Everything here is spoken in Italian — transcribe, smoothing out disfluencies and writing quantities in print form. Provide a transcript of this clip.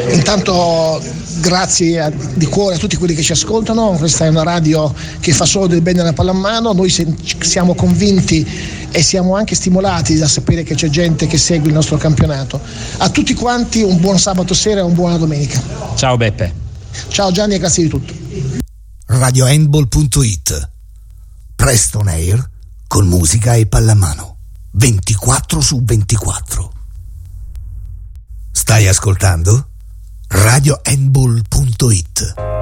Intanto grazie di cuore a tutti quelli che ci ascoltano, questa è una radio che fa solo del bene alla pallamano, noi siamo convinti e siamo anche stimolati da sapere che c'è gente che segue il nostro campionato. A tutti quanti un buon sabato sera e una buona domenica. Ciao Beppe. Ciao Gianni e grazie di tutto. RadioHandball.it, presto on air con musica e pallamano 24/24. Stai ascoltando? RadioHandball.it.